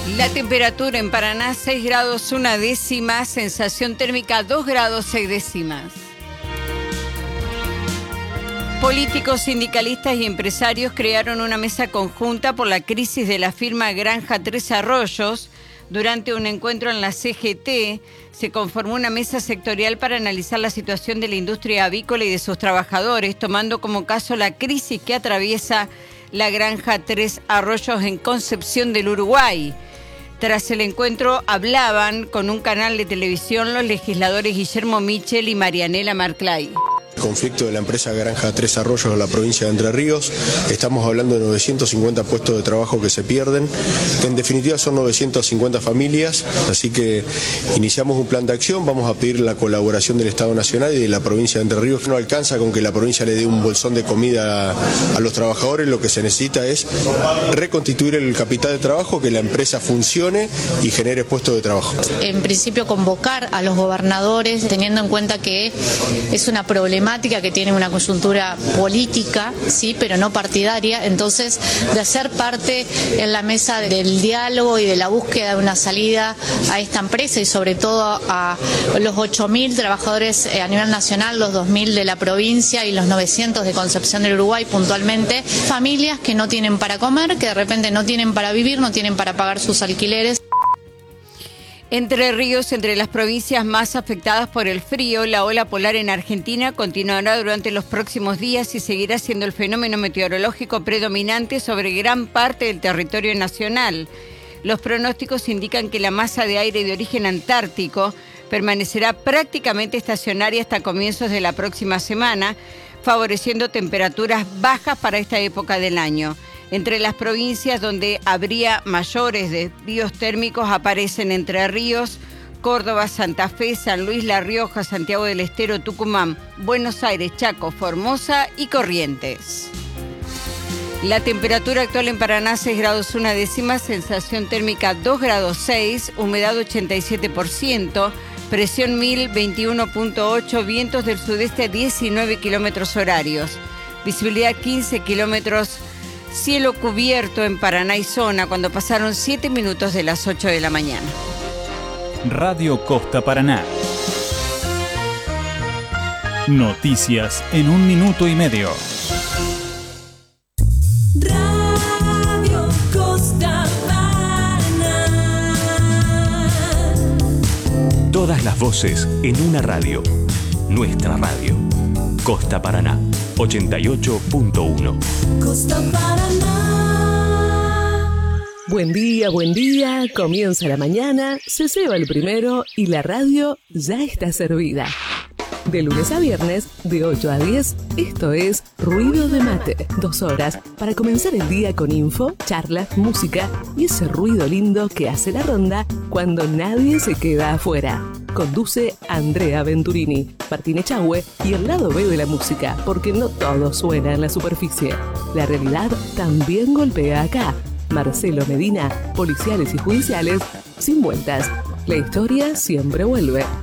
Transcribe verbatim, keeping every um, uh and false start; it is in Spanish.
La temperatura en Paraná seis grados una décima, sensación térmica dos grados seis décimas. Políticos, sindicalistas y empresarios crearon una mesa conjunta por la crisis de la firma Granja Tres Arroyos. Durante un encuentro en la C G T se conformó una mesa sectorial para analizar la situación de la industria avícola y de sus trabajadores, tomando como caso la crisis que atraviesa la Granja Tres Arroyos en Concepción del Uruguay. Tras el encuentro hablaban con un canal de televisión los legisladores Guillermo Michel y Marianela Marclay. El conflicto de la empresa Granja Tres Arroyos en la provincia de Entre Ríos, estamos hablando de novecientos cincuenta puestos de trabajo que se pierden, que en definitiva son novecientas cincuenta familias, así que iniciamos un plan de acción, vamos a pedir la colaboración del Estado Nacional y de la provincia de Entre Ríos. No alcanza con que la provincia le dé un bolsón de comida a, a los trabajadores, lo que se necesita es reconstituir el capital de trabajo, que la empresa funcione y genere puestos de trabajo. En principio convocar a los gobernadores, teniendo en cuenta que es una problemática que tiene una coyuntura política, sí, pero no partidaria, entonces de hacer parte en la mesa del diálogo y de la búsqueda de una salida a esta empresa y sobre todo a los ocho mil trabajadores a nivel nacional, los dos mil de la provincia y los novecientos de Concepción del Uruguay puntualmente, familias que no tienen para comer, que de repente no tienen para vivir, no tienen para pagar sus alquileres. Entre Ríos, entre las provincias más afectadas por el frío, la ola polar en Argentina continuará durante los próximos días y seguirá siendo el fenómeno meteorológico predominante sobre gran parte del territorio nacional. Los pronósticos indican que la masa de aire de origen antártico permanecerá prácticamente estacionaria hasta comienzos de la próxima semana, favoreciendo temperaturas bajas para esta época del año. Entre las provincias donde habría mayores desvíos térmicos aparecen Entre Ríos, Córdoba, Santa Fe, San Luis, La Rioja, Santiago del Estero, Tucumán, Buenos Aires, Chaco, Formosa y Corrientes. La temperatura actual en Paraná seis grados una décima, sensación térmica dos grados seis, humedad ochenta y siete por ciento, presión mil veintiuno punto ocho, vientos del sudeste a diecinueve kilómetros horarios, visibilidad quince kilómetros. Cielo cubierto en Paraná y zona cuando pasaron siete minutos de las ocho de la mañana. Radio Costa Paraná. Noticias en un minuto y medio. Radio Costa Paraná. Todas las voces en una radio. Nuestra radio. Costa Paraná, ochenta y ocho punto uno. Costa Paraná. Buen día, buen día. Comienza la mañana, se ceba el primero y la radio ya está servida. De lunes a viernes, de ocho a diez, esto es Ruido de Mate. Dos horas para comenzar el día con info, charlas, música y ese ruido lindo que hace la ronda cuando nadie se queda afuera. Conduce Andrea Venturini, Martín Echagüe y el lado B de la música, porque no todo suena en la superficie. La realidad también golpea acá. Marcelo Medina, policiales y judiciales, sin vueltas. La historia siempre vuelve.